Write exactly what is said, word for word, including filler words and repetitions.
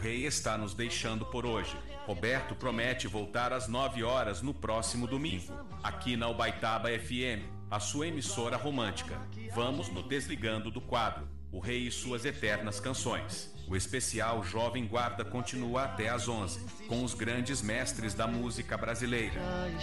rei está nos deixando por hoje. Roberto promete voltar às nove horas no próximo domingo, aqui na Ubaitaba F M, a sua emissora romântica. Vamos no Desligando do quadro O Rei e Suas Eternas Canções. O especial Jovem Guarda continua até às onze, com os grandes mestres da música brasileira.